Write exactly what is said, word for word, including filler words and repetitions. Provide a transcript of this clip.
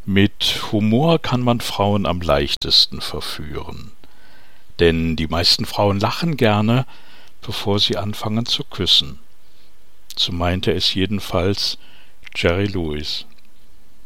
Mit Humor kann man Frauen am leichtesten verführen, denn die meisten Frauen lachen gerne, bevor sie anfangen zu küssen. So meinte es jedenfalls Jerry Lewis.